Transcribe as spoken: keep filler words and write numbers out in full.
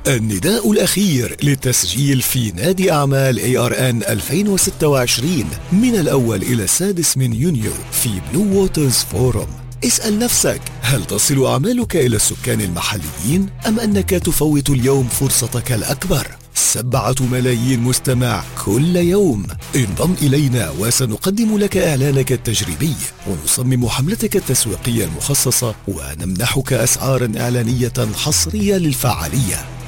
النداء الأخير للتسجيل في نادي أعمال إيه آر إن ألفين وستة وعشرين من الأول إلى السادس من يونيو في بلو ووترز فورم. اسأل نفسك، هل تصل أعمالك إلى السكان المحليين أم أنك تفوت اليوم فرصتك الأكبر؟ سبعة ملايين مستمع كل يوم. انضم إلينا وسنقدم لك إعلانك التجريبي ونصمم حملتك التسويقية المخصصة ونمنحك أسعارا إعلانية حصرية للفعالية.